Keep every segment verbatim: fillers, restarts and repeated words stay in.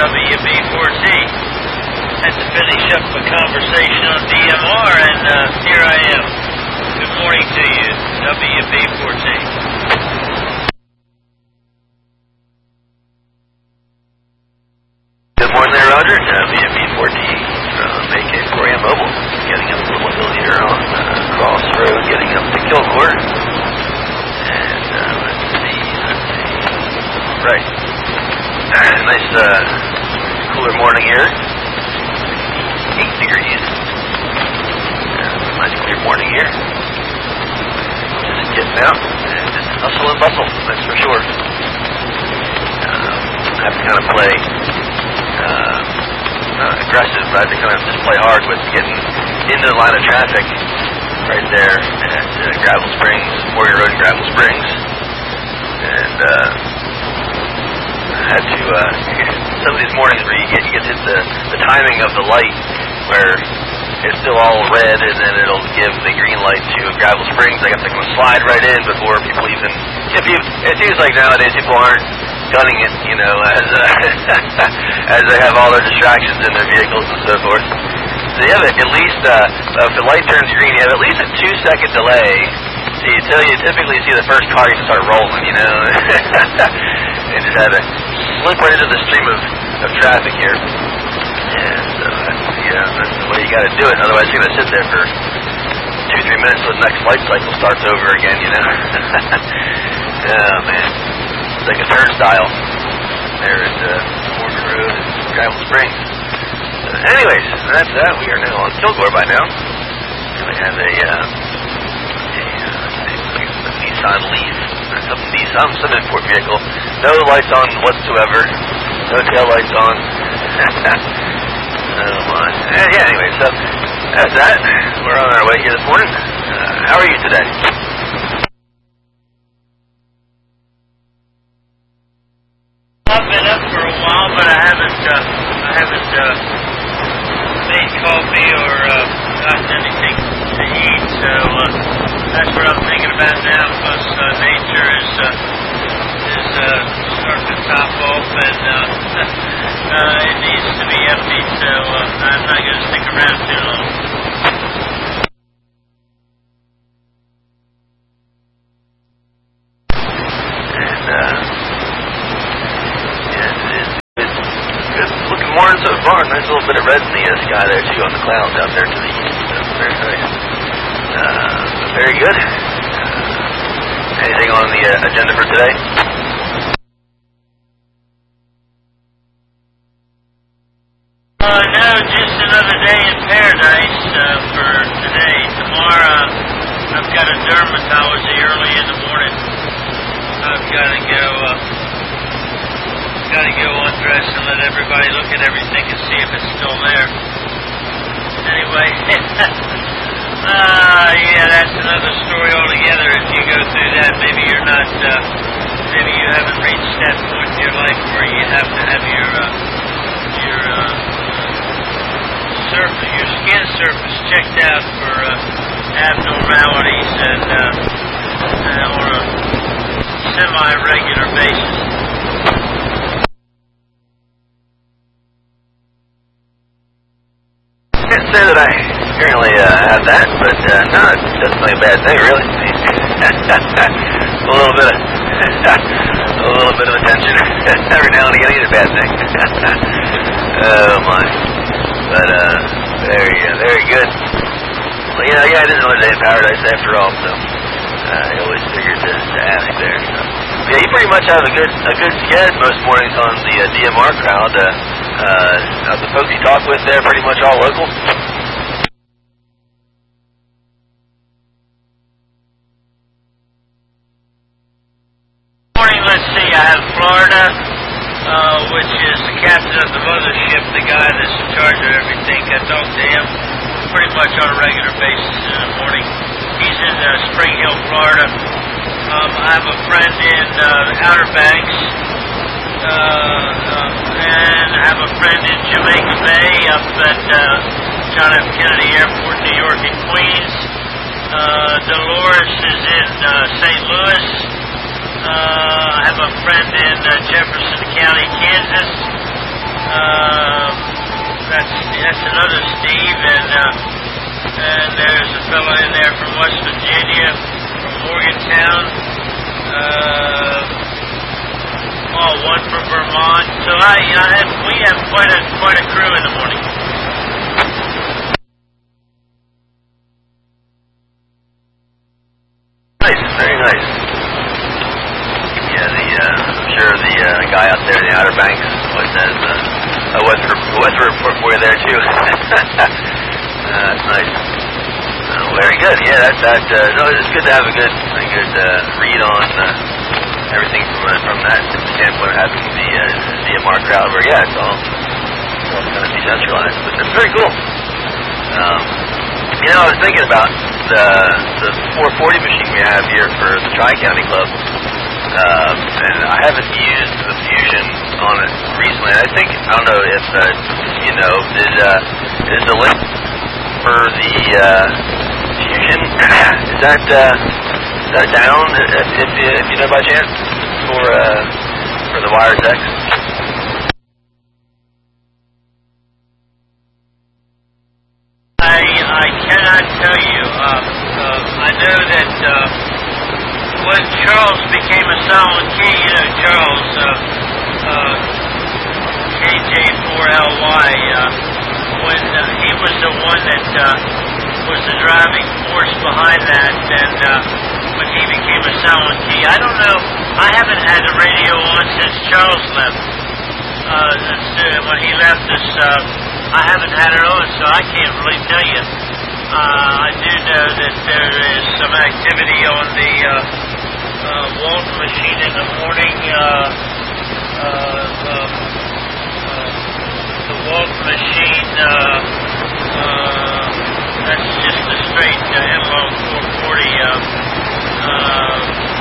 W B four T. Had to finish up a conversation on D M R, and uh, here I am. Good morning to you, W B four T. Good morning there, Roger. W B four T from A K four A M Mobile. Getting up a little hill here on uh, Cross Road, getting up to Kilgore. And uh, let's see, let's see. Right. Nice, uh, cooler morning here. eight degrees. Uh, nice clear morning here. Just getting out and just hustle and bustle, that's for sure. Uh, I have to kind of play uh, not aggressive, but I have to kind of just play hard with getting into the line of traffic right there at uh, Gravel Springs, Warrior Road and Gravel Springs. And uh, I had to, uh, some of these mornings where you get, you get to hit the, the timing of the light where it's still all red and then it'll give the green light to Gravel Springs. I got to kind of slide right in before people even, if you, it seems like nowadays people aren't gunning it, you know, as uh, as they have all their distractions in their vehicles and so forth. So you have at least, uh, if the light turns green, you have at least a two second delay until you typically see the first car even start rolling, you know. And just had to slip right into the stream of, of traffic here. And so that's, yeah, that's the way you got to do it. Otherwise you're going to sit there for two, three minutes till the next light cycle starts over again, you know. Oh, man. It's like a turnstile there at uh, Warrior Road and Gravel Springs. Uh, anyways, that's that. We are now on Kilgore by now. And we have a, uh, a, uh, a Nissan Leaf, or some Nissan, some import vehicle. No lights on whatsoever. No tail lights on. Oh my. Uh, yeah, anyway, so that's that. We're on our way here this morning. Uh, how are you today? I've been up for a while, but I haven't, uh, I haven't uh, made coffee or uh, gotten anything to eat, so uh, that's what I'm thinking about now. Plus, uh, nature is uh, is uh, starting to top off, and uh, uh, it needs to be emptied, so uh, I'm not going to stick around too long. And, uh, morning so far. Nice little bit of red in the uh, sky there too on the clouds out there to the east. So very nice. Uh, very good. Uh, anything on the uh, agenda for today? Uh, no, just another day in paradise uh, for today. Tomorrow I've got a dermatology early in the morning. I've got to go. Uh, Got to go undress and let everybody look at everything and see if it's still there. Anyway, uh, yeah, that's another story altogether. If you go through that, maybe you're not, uh, maybe you haven't reached that point in your life where you have to have your, uh, your, uh, surface, your skin surface checked out for uh, abnormalities and uh, uh, on a semi-regular basis. I can't say that I currently uh, have that, but uh, no, it's definitely a bad thing, really. a little bit of a little bit of attention every now and again is a bad thing. Oh my! But uh, very uh, very good. Well, you know, yeah, I didn't know it was a day in paradise after all, so uh, I always figured to, to ask there. So. Yeah, you pretty much have a good a good sked most mornings on the uh, D M R crowd. Uh, uh, the folks you talk with there pretty much all local. Morning, let's see. I have Florida, uh, which is the captain of the mothership, the guy that's in charge of everything. I talk to him pretty much on a regular basis in the morning. He's in uh, Spring Hill, Florida. Um, I have a friend in uh, the Outer Banks, uh, uh, and I have a friend in Jamaica Bay up at uh, John F. Kennedy Airport, New York and Queens. Uh, Dolores is in uh, Saint Louis. Uh, I have a friend in uh, Jefferson County, Kansas. Uh, that's that's another Steve, and uh, and there's a fellow in there from West Virginia, from Morgantown. Uh, oh, one from Vermont. So I, I have, we have quite a quite a crew in the morning. Nice, very nice. Yeah, the uh, I'm sure the uh, guy out there in the Outer Banks was has uh, a weather weather report for you there too. uh, that's nice. Uh, very good. Yeah, that that uh, no, it's good to have a good a good uh, read on uh, everything from uh, from that standpoint of having the uh, D M R crowd. Where yeah, it's all it's all kind of decentralized, but it's very cool. Um, you know, I was thinking about the the four forty machine we have here for the Tri-County Club. Um, and I haven't used the Fusion on it recently. I think, I don't know if, uh, you know, is, uh, is the link for the, uh, Fusion, is that, uh, is that down, if, if, if you know by chance, for, uh, for the Wires X? I, I cannot tell you, uh, uh, I know that, uh, when Charles became a silent key, you know, Charles, uh, uh, K J four L Y, uh, when uh, he was the one that uh, was the driving force behind that, and uh, when he became a silent key, I don't know, I haven't had the radio on since Charles left. Uh, when he left us, uh, I haven't had it on, so I can't really tell you. Uh, I do know that there is some activity on the uh, uh, Walton machine in the morning. Uh, uh, uh, uh, the Walton machine, uh, uh, that's just a straight uh, M-Long four forty uh, uh,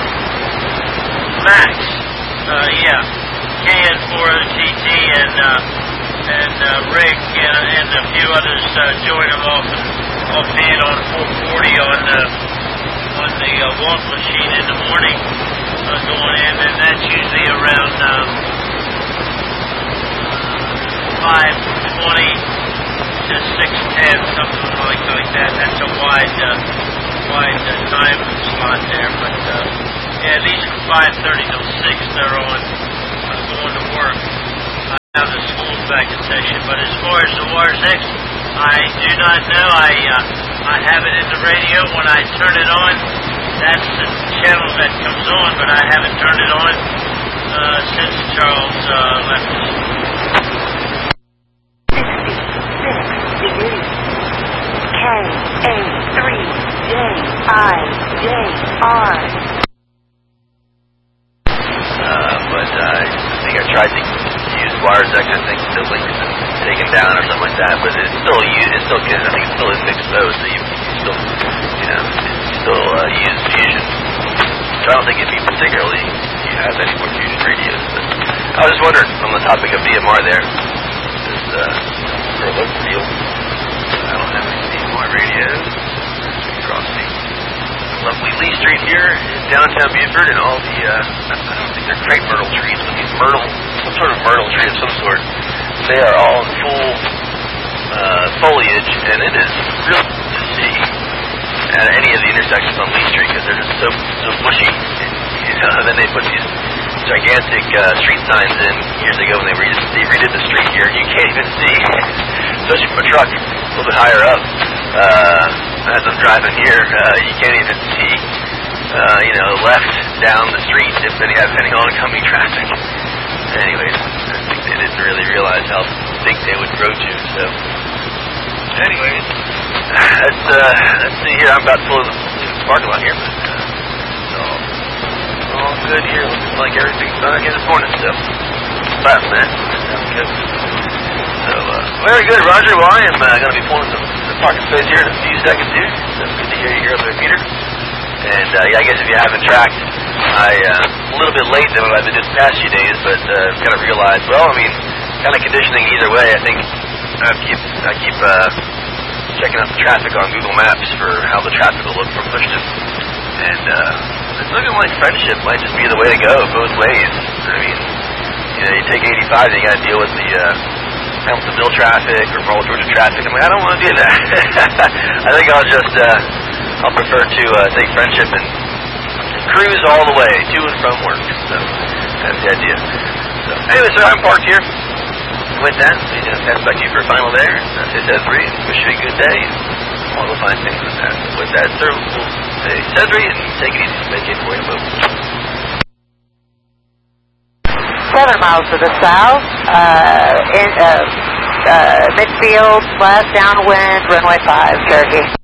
Max. Uh, yeah, K N four O T T and uh, and uh, Rick and, and a few others uh, join them off and offhand on four forty on the on the uh, walk machine in the morning, uh, going in, and that's usually around um, five twenty to six ten, something like like that. That's a wide uh, wide uh, time slot there, but uh, yeah, these from five thirty till six they're on uh, going to work. Uh, now the school's back in session, but as far as the Wires X, I do not know. I uh, I have it in the radio. When I turn it on, that's the channel that comes on, but I haven't turned it on uh, since Charles uh, left us. sixty-six degrees. K A three J I J R. Uh, but uh, I think I tried to use Wires X. I think the link's been taken down or something like that, but it's still used. It's still good. I think it's still in mixed mode, so you, you still, you know, you still uh, use Fusion. So I don't think it'd be particularly you have any more Fusion radios. But I was just wondering on the topic of D M R there, just uh, for a local deal. I don't have any D M R radios across the lovely Lee Street here in downtown Buford, and all the uh, I don't think they're crepe myrtle trees, but these myrtle, some sort of myrtle tree of some sort. They are all in full uh, foliage, and it is really to see at any of the intersections on Lee Street because they're just so so bushy. You know, and then they put these gigantic uh, street signs in years ago when they redid, they redid the street here, and you can't even see, especially from a truck a little bit higher up. Uh, as I'm driving here, uh, you can't even see, uh, you know, left down the street if any have any oncoming traffic. Anyways, I think they didn't really realize how big they would grow to. So, anyways, let's uh, let's see here. I'm about to pull in the parking lot here, but uh, it's all all good here. Looks like everything's done again this morning. So, but man, that sounds good. So, uh, very good, Roger. Well, I am uh, going to be pulling some, some parking space here in a few seconds here. So good to hear you here on the repeater. And uh, yeah, I guess if you haven't tracked, I uh, a little bit late than what I've been doing the past few days, but uh, kind of realized, well, I mean, kind of conditioning either way. I think I keep I keep uh, checking out the traffic on Google Maps for how the traffic will look from Pushton, and uh, it's looking like Friendship might just be the way to go both ways. I mean, you know, you take eighty-five, and you got to deal with the uh, Hamilton Mill traffic or Paul Georgia traffic. I'm like, I don't want to do that. I think I'll just, uh, I'll prefer to uh, take Friendship and cruise all the way to and from work. So that's the idea. So anyway, sir, I'm parked here. With that, we just pass back to you for a final there. That's it, Cesare, and wish you a good day and all the fine things with that. With that, sir, we'll say Cesare and take it easy. Make it for you, move. Seven miles to the south, uh, in, uh, uh, midfield, left downwind, runway five, Cherokee.